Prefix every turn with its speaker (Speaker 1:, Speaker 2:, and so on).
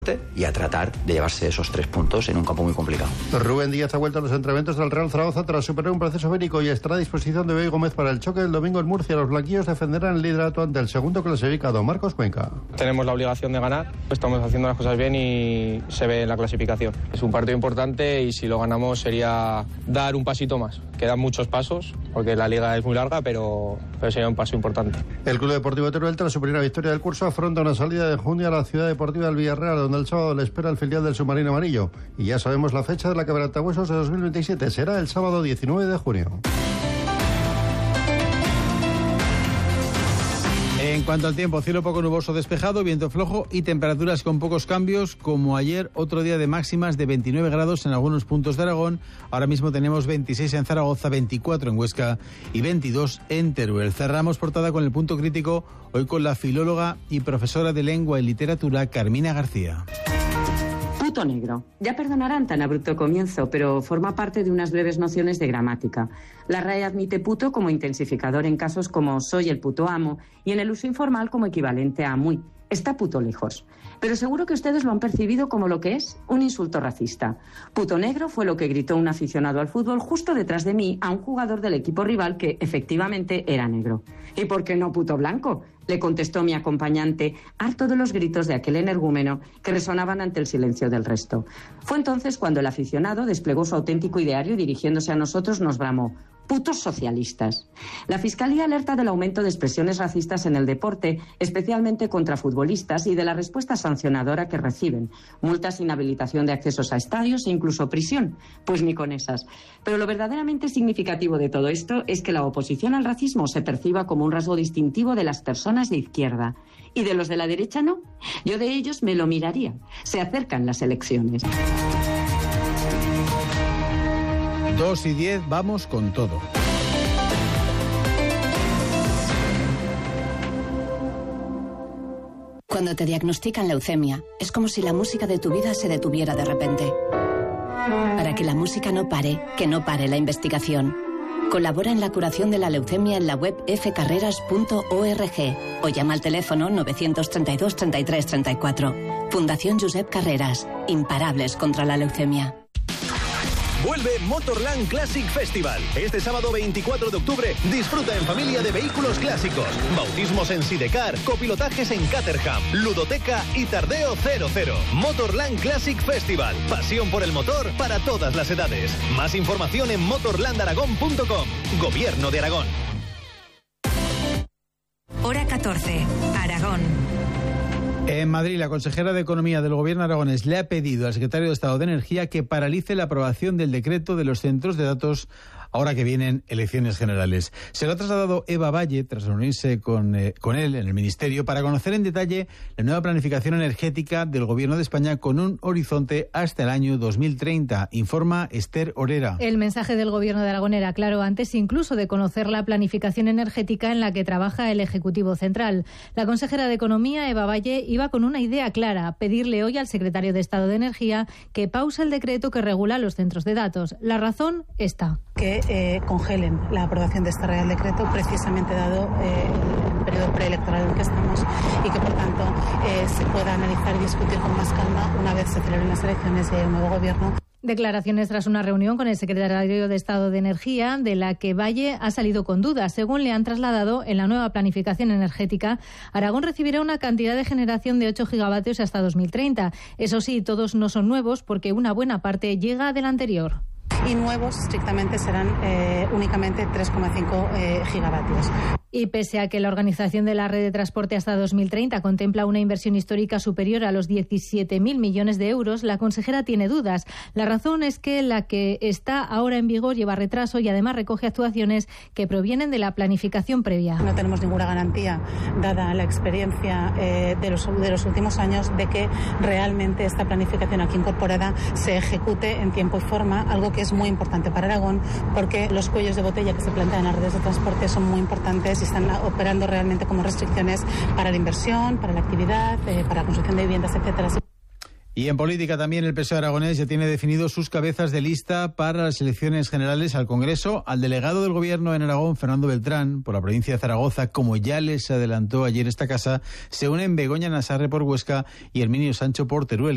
Speaker 1: y a tratar de llevarse esos 3 puntos en un campo muy complicado.
Speaker 2: Rubén Díaz ha vuelto a los entrenamientos del Real Zaragoza tras superar un proceso bénico y estará a disposición de Bey Gómez para el choque del domingo en Murcia. Los blanquillos defenderán el liderato ante el segundo clasificado, Marcos Cuenca.
Speaker 3: Tenemos la obligación de ganar, estamos haciendo las cosas bien y se ve en la clasificación. Es un partido importante y si lo ganamos sería dar un pasito más. Quedan muchos pasos porque la liga es muy larga, pero sería un paso importante.
Speaker 2: El Club Deportivo Teruel, tras su primera victoria del curso, afronta una salida de junio a la Ciudad Deportiva del Villarreal, donde el sábado le espera el filial del Submarino Amarillo. Y ya sabemos la fecha de la Quebrantahuesos de 2027. Será el sábado 19 de junio.
Speaker 4: En cuanto al tiempo, cielo poco nuboso despejado, viento flojo y temperaturas con pocos cambios, como ayer, otro día de máximas de 29 grados en algunos puntos de Aragón. Ahora mismo tenemos 26 en Zaragoza, 24 en Huesca y 22 en Teruel. Cerramos portada con el punto crítico, hoy con la filóloga y profesora de lengua y literatura Carmina García.
Speaker 5: Puto negro. Ya perdonarán tan abrupto comienzo, pero forma parte de unas breves nociones de gramática. La RAE admite puto como intensificador en casos como soy el puto amo y en el uso informal como equivalente a muy. Está puto lejos. Pero seguro que ustedes lo han percibido como lo que es, un insulto racista. Puto negro fue lo que gritó un aficionado al fútbol justo detrás de mí a un jugador del equipo rival que efectivamente era negro. ¿Y por qué no puto blanco?, le contestó mi acompañante, harto de los gritos de aquel energúmeno que resonaban ante el silencio del resto. Fue entonces cuando el aficionado desplegó su auténtico ideario y dirigiéndose a nosotros nos bramó: putos socialistas. La Fiscalía alerta del aumento de expresiones racistas en el deporte, especialmente contra futbolistas, y de la respuesta sancionadora que reciben: multas, inhabilitación de accesos a estadios e incluso prisión. Pues ni con esas. Pero lo verdaderamente significativo de todo esto es que la oposición al racismo se perciba como un rasgo distintivo de las personas de izquierda. ¿Y de los de la derecha no? Yo de ellos me lo miraría. Se acercan las elecciones.
Speaker 4: 2:10, vamos con todo.
Speaker 6: Cuando te diagnostican leucemia, es como si la música de tu vida se detuviera de repente. Para que la música no pare, que no pare la investigación. Colabora en la curación de la leucemia en la web fcarreras.org o llama al teléfono 932 33 34. Fundación Josep Carreras. Imparables contra la leucemia.
Speaker 7: Vuelve Motorland Classic Festival. Este sábado 24 de octubre disfruta en familia de vehículos clásicos, bautismos en Sidecar, copilotajes en Caterham, ludoteca y tardeo 00. Motorland Classic Festival. Pasión por el motor para todas las edades. Más información en motorlandaragón.com. Gobierno de Aragón.
Speaker 8: Hora 14. Aragón.
Speaker 4: En Madrid, la consejera de Economía del Gobierno aragonés le ha pedido al secretario de Estado de Energía que paralice la aprobación del decreto de los centros de datos ahora que vienen elecciones generales. Se lo ha trasladado Eva Valle tras reunirse con él en el Ministerio para conocer en detalle la nueva planificación energética del Gobierno de España con un horizonte hasta el año 2030, informa Esther Orera.
Speaker 9: El mensaje del Gobierno de Aragón era claro antes incluso de conocer la planificación energética en la que trabaja el Ejecutivo Central. La consejera de Economía, Eva Valle, iba con una idea clara: pedirle hoy al secretario de Estado de Energía que pause el decreto que regula los centros de datos. La razón está.
Speaker 10: Que congelen la aprobación de este Real Decreto, precisamente dado el periodo preelectoral en el que estamos, y que por tanto se pueda analizar y discutir con más calma una vez se celebren las elecciones y haya un nuevo gobierno.
Speaker 9: Declaraciones tras una reunión con el secretario de Estado de Energía, de la que Valle ha salido con dudas. Según le han trasladado, en la nueva planificación energética, Aragón recibirá una cantidad de generación de 8 gigavatios hasta 2030. Eso sí, todos no son nuevos porque una buena parte llega del anterior.
Speaker 10: Y nuevos, estrictamente, serán únicamente 3,5 gigavatios.
Speaker 9: Y pese a que la Organización de la Red de Transporte hasta 2030 contempla una inversión histórica superior a los 17.000 millones de euros, la consejera tiene dudas. La razón es que la que está ahora en vigor lleva retraso y además recoge actuaciones que provienen de la planificación previa.
Speaker 10: No tenemos ninguna garantía, dada la experiencia de los últimos años, de que realmente esta planificación aquí incorporada se ejecute en tiempo y forma, algo que es muy importante para Aragón, porque los cuellos de botella que se plantean en las redes de transporte son muy importantes y están operando realmente como restricciones para la inversión, para la actividad, para la construcción de viviendas, etcétera.
Speaker 4: Y en política también el PSOE aragonés ya tiene definidos sus cabezas de lista para las elecciones generales al Congreso. Al delegado del Gobierno en Aragón, Fernando Beltrán, por la provincia de Zaragoza, como ya les adelantó ayer esta casa, se unen Begoña Nassarre por Huesca y Herminio Sancho por Teruel.